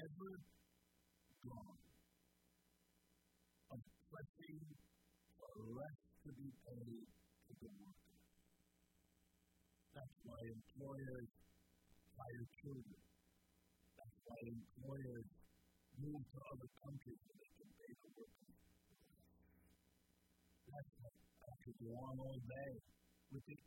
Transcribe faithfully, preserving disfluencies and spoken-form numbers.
never gone. Of pressing for less to be paid to the worker. That's why employers hire children. That's why employers move to other countries so they can pay the workers. That's what I could go on all day with the